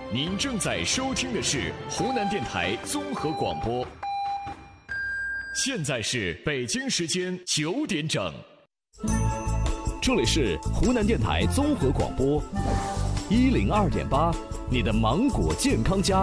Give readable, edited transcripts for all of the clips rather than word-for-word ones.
您正在收听的是湖南电台综合广播。现在是北京时间9点整， 这里是湖南电台综合广播102.8，你的芒果健康家。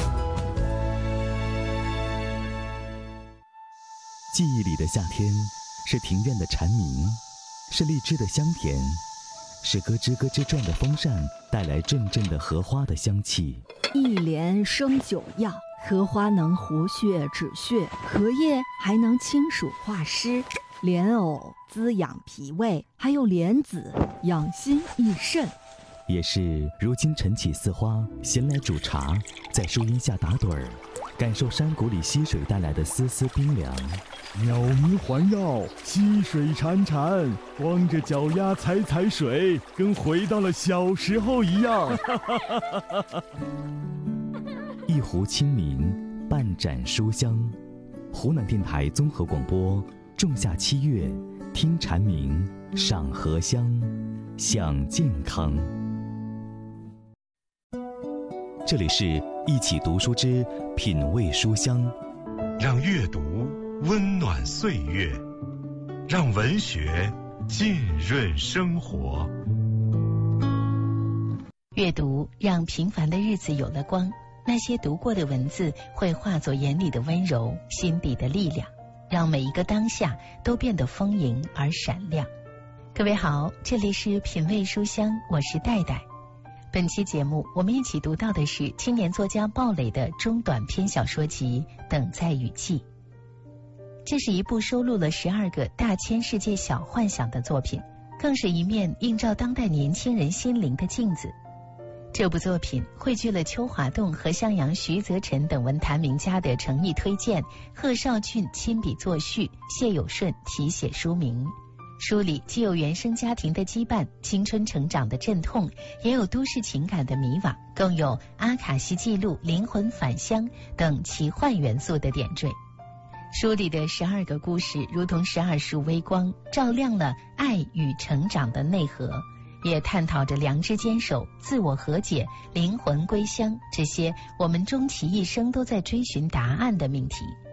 记忆里的夏天，是庭院的蝉鸣，是荔枝的香甜，是咯吱咯吱转的风扇带来阵阵的荷花的香气。 一莲生9药，荷花能活血止血，荷叶还能清暑化湿，莲藕滋养脾胃，还有莲子养心益肾。 也是如今晨起似花，闲来煮茶，在树荫下打盹儿，感受山谷里溪水带来的丝丝冰凉。 鸟鸣环绕，溪水潺潺，光着脚丫踩踩水，跟回到了小时候一样。 一壶清明，半盏书香。湖南电台综合广播，仲夏7月，听蝉鸣，赏荷香，享健康。这里是一起读书之品味书香， 让阅读温暖岁月，让文学浸润生活。 阅读让平凡的日子有了光，那些读过的文字会化作眼里的温柔，心底的力量，让每一个当下都变得丰盈而闪亮。各位好，这里是品味书香，我是戴戴。本期节目我们一起读到的是青年作家鲍蕾的中短篇小说集《等待雨季》。这是一部收录了12个大千世界小幻想的作品，更是一面映照当代年轻人心灵的镜子。这部作品汇聚了邱华栋和襄阳徐则臣等文坛名家的诚意推荐，贺绍俊亲笔作序，谢有顺题写书名。书里既有原生家庭的羁绊，青春成长的阵痛，也有都市情感的迷惘，更有阿卡西记录、灵魂返乡等奇幻元素的点缀。书里的12个故事如同12束微光，照亮了爱与成长的内核，也探讨着良知坚守、自我和解、灵魂归乡这些我们终其一生都在追寻答案的命题。